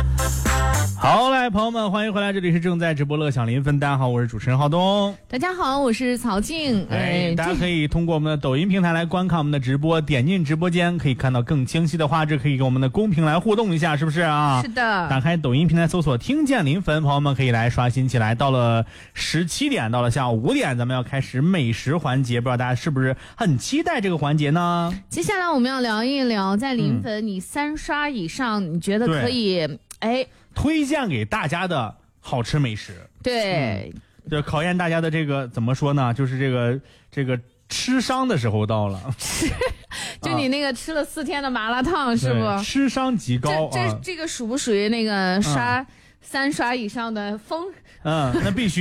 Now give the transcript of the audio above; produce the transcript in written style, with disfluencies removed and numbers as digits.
好，来，朋友们，欢迎回来，这里是正在直播乐享临分，大家好，我是主持人浩东。 大家好，我是曹静。 大家可以通过我们的抖音平台来观看我们的直播，点进直播间可以看到更清晰的画质，可以跟我们的公屏来互动一下，是不是啊？ 是的。 打开抖音平台搜索听见临汾，朋友们可以来刷新起来。到了17点，到了下午5点，咱们要开始美食环节，不知道大家是不是很期待这个环节呢？ 接下来我们要聊一聊在临汾你3刷以上，你觉得可以推荐给大家的好吃美食。 对， 就考验大家的这个怎么说呢？就是这个吃伤的时候到了。 就你那个吃了4天的麻辣烫，是不？ 吃伤极高。 这个属不属于那个3刷以上的风？ 那必须。